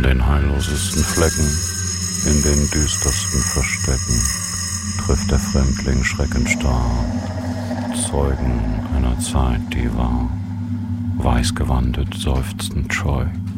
den heillosesten Flecken, in den düstersten Verstecken, trifft der Fremdling schreckenstarr, Zeugen einer Zeit, die war, weißgewandet, seufzend scheu.